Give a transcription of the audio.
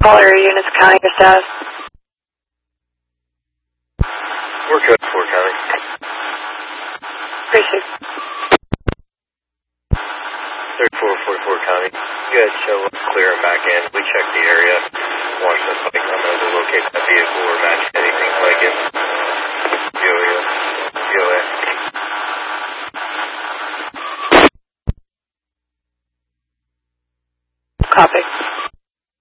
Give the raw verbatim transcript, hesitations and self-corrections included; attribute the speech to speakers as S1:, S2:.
S1: All area units, county your status.
S2: We're code four, county.
S1: Appreciate it.
S2: thirty-four forty-four, county. Good, show up.